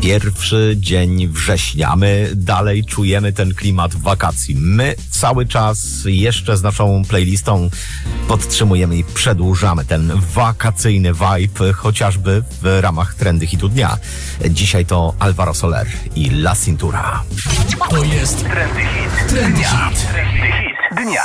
Pierwszy dzień września. My dalej czujemy ten klimat wakacji. My cały czas jeszcze z naszą playlistą podtrzymujemy i przedłużamy ten wakacyjny vibe, chociażby w ramach trendy hitu dnia. Dzisiaj to Alvaro Soler i La Cintura. To jest Trendy Hit. Trendy Hit. Trendy Hit dnia.